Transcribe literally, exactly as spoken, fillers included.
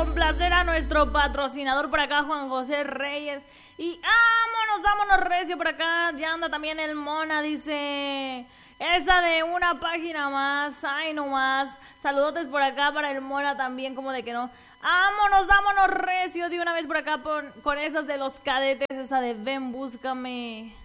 complacer a nuestro patrocinador por acá, Juan José Reyes. Y vámonos, vámonos recio por acá. Ya anda también el Mona, dice... Esa de una página más, ay no más. Saludotes por acá para el Mona también, como de que no. Vámonos, vámonos recio de una vez por acá por, con esas de los Cadetes, esa de ven, búscame.